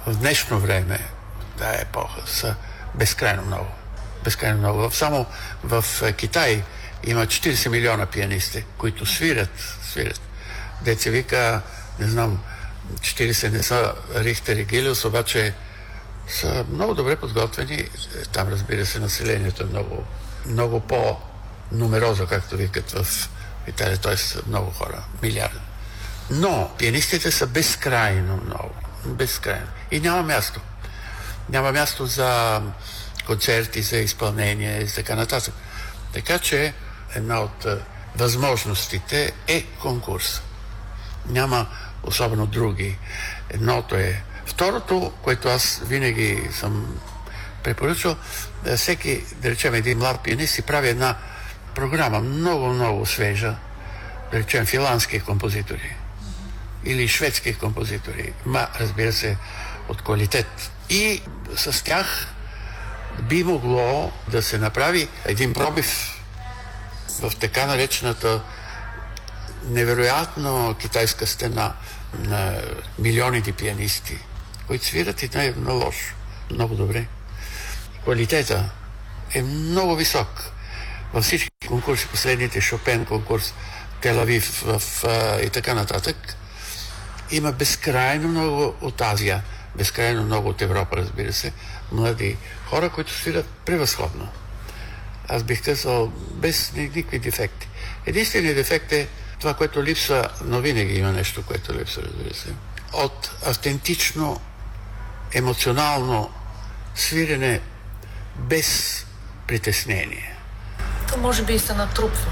в днешно време, тая епоха, са безкрайно много. Безкрайно много. Само в Китай има 40 милиона пианисти, които свирят. Деца вика, не знам, 40 не са Рихтер и Гилиус, обаче са много добре подготвени. Там, разбира се, населението е много по-нумерозо, както викат в Италия, т.е. много хора, милиарди. Но пианистите са безкрайно много. Безкрайно. И няма място. Няма място за концерти, за изпълнение и така нататък. Така че една от възможностите е конкурс. Няма особено други. Едното е. Второто, което аз винаги съм препоръчал, всеки, да речем, един млад пианист си прави една програма много свежа, да речем, финландски композитори или шведски композитори, разбира се, от квалитет. И с тях би могло да се направи един пробив в така наречената невероятно китайска стена на милионите пианисти, които свират и не е много лошо, много добре. Квалитета е много висок. Във всички конкурси, последните Шопен конкурс, Тел Авив и така нататък, има безкрайно много от Азия, безкрайно много от Европа, разбира се, млади хора, които свират превъзходно. Аз бих казал, без никакви дефекти. Единственият дефект е това, което липсва, но винаги има нещо, което липсва, разбира се. От автентично, емоционално свирене без притеснение. То може би и се натрупва.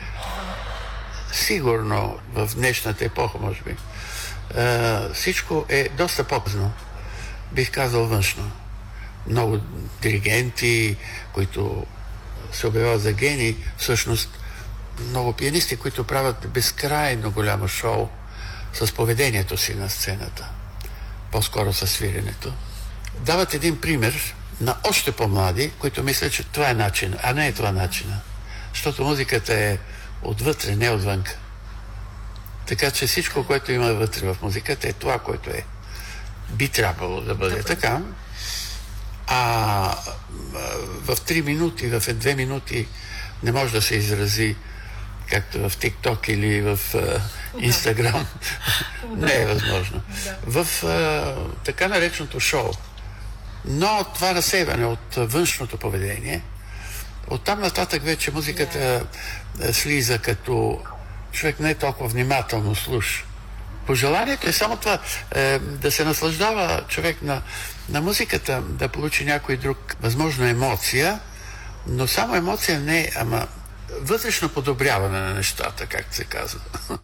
Сигурно в днешната епоха, може би. Всичко е доста по-късно, бих казал външно. Много диригенти, които се обявяват за гении, всъщност много пианисти, които правят безкрайно голямо шоу с поведението си на сцената, по-скоро със свиренето. Дават един пример на още по-млади, които мислят, че това е начин, а не е това начина. Защото музиката е отвътре, не отвън. Така че всичко, което има вътре в музиката, е това, което е. Би трябвало да бъде така. А в 3 минути, в 2 минути не може да се изрази както в TikTok или в Instagram. Не е възможно. В така нареченото шоу. Но това разсейване от външното поведение, оттам нататък вече музиката слиза, като човек не е толкова внимателно слуша. Пожеланието е само това, да се наслаждава човек на музиката, да получи някой друг, възможно емоция, но само емоция не, ама вътрешно подобряване на нещата, както се казва.